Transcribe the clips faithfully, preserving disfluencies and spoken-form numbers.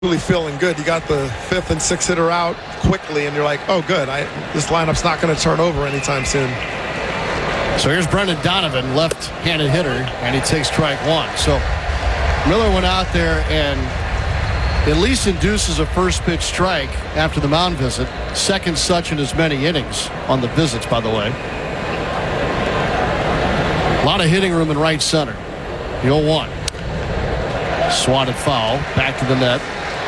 really feeling good. You got the fifth and sixth hitter out quickly, and you're like, oh, good. I, this lineup's not going to turn over anytime soon. So here's Brendan Donovan, left-handed hitter, and he takes strike one. So Miller went out there and at least induces a first-pitch strike after the mound visit. Second such in as many innings on the visits, by the way. A lot of hitting room in right center. The oh one. Swatted foul. Back to the net.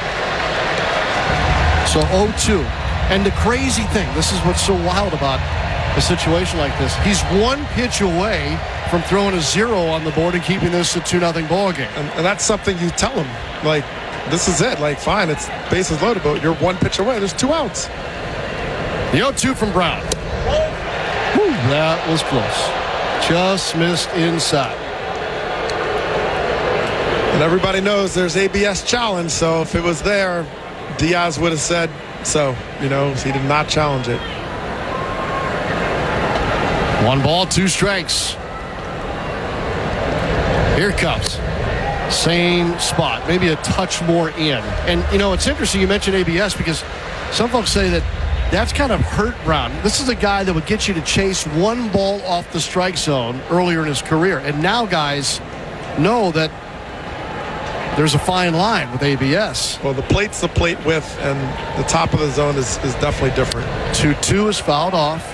So oh two. And the crazy thing, this is what's so wild about a situation like this. He's one pitch away from throwing a zero on the board and keeping this a two nothing ball game. And, and that's something you tell him. Like, this is it. Like, fine, it's bases loaded, but you're one pitch away. There's two outs. The oh two from Brown. Whew, that was close. Just missed inside. And everybody knows there's A B S challenge, so if it was there, Diaz would have said so. You know, he did not challenge it. One ball, two strikes. Here it comes. Same spot, maybe a touch more in. And, you know, it's interesting you mentioned A B S because some folks say that that's kind of hurt Brown. This is a guy that would get you to chase one ball off the strike zone earlier in his career. And now guys know that there's a fine line with A B S. Well, the plate's the plate width, and the top of the zone is, is definitely different. two two is fouled off.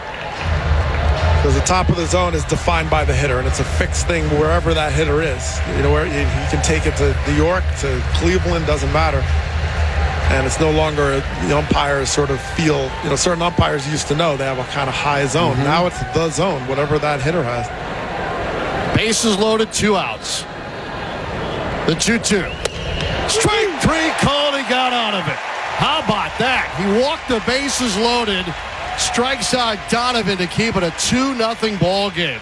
Because the top of the zone is defined by the hitter, and it's a fixed thing wherever that hitter is. You know, where you, you can take it to New York, to Cleveland, doesn't matter. And it's no longer, the umpires sort of feel, you know, certain umpires used to know they have a kind of high zone. Mm-hmm. Now it's the zone, whatever that hitter has. Bases loaded, two outs. The two two. Strike three called, he got out of it. How about that? He walked the bases loaded, strikes out Donovan to keep it a two nothing ball game.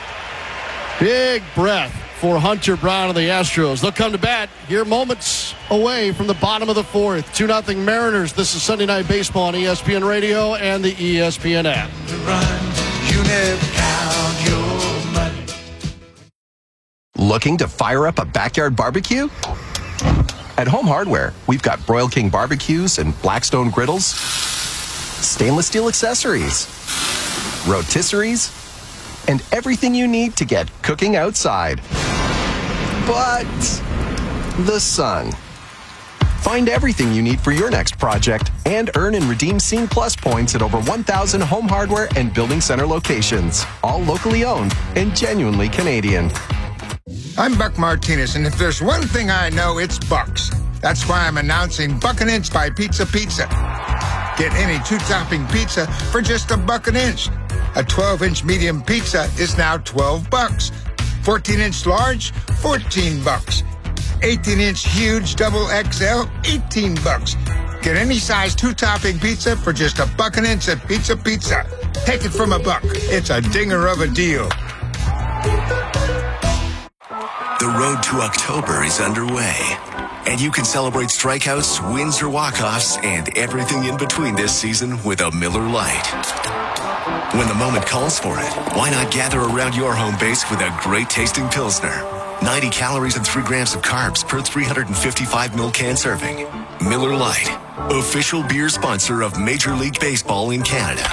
Big breath for Hunter Brown and the Astros. They'll come to bat here moments away from the bottom of the fourth. two nothing Mariners. This is Sunday Night Baseball on E S P N Radio and the E S P N app. You never count your money. Looking to fire up a backyard barbecue? At Home Hardware, we've got Broil King barbecues and Blackstone griddles, stainless steel accessories, rotisseries, and everything you need to get cooking outside. But the sun. Find everything you need for your next project and earn and redeem Scene Plus points at over one thousand Home Hardware and Building Center locations, all locally owned and genuinely Canadian. I'm Buck Martinez, and if there's one thing I know, it's Bucks. That's why I'm announcing Buck an Inch by Pizza Pizza. Get any two-topping pizza for just a buck an inch. A twelve inch medium pizza is now twelve bucks. fourteen inch large, fourteen bucks. eighteen inch huge double X L, eighteen bucks. Get any size two-topping pizza for just a buck an inch at Pizza Pizza. Take it from a buck. It's a dinger of a deal. The road to October is underway, and you can celebrate strikeouts, wins, or walk-offs, and everything in between this season with a Miller Lite. When the moment calls for it, why not gather around your home base with a great-tasting Pilsner? ninety calories and three grams of carbs per three hundred fifty-five milliliter can serving. Miller Lite, official beer sponsor of Major League Baseball in Canada.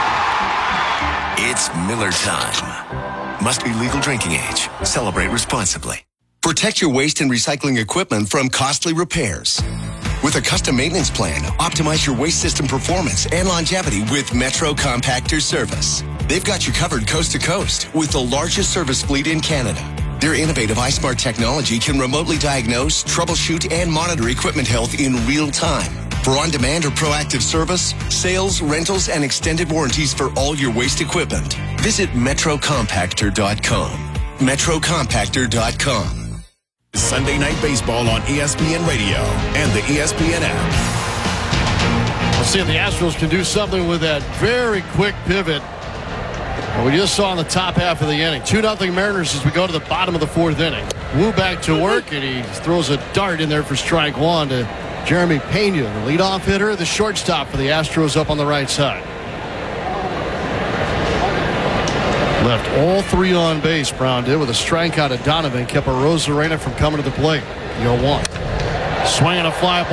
It's Miller time. Must be legal drinking age. Celebrate responsibly. Protect your waste and recycling equipment from costly repairs. With a custom maintenance plan, optimize your waste system performance and longevity with Metro Compactor Service. They've got you covered coast to coast with the largest service fleet in Canada. Their innovative iSmart technology can remotely diagnose, troubleshoot, and monitor equipment health in real time. For on-demand or proactive service, sales, rentals, and extended warranties for all your waste equipment, visit metro compactor dot com. metro compactor dot com. Sunday Night Baseball on E S P N Radio and the E S P N app. Let's see if the Astros can do something with that very quick pivot we just saw in the top half of the inning. two nothing Mariners as we go to the bottom of the fourth inning. Wu back to work, and he throws a dart in there for strike one to Jeremy Pena, the leadoff hitter, the shortstop for the Astros up on the right side. Left all three on base, Brown did, with a strikeout of Donovan. Kept Arozarena from coming to the plate. The oh one. Swinging a fly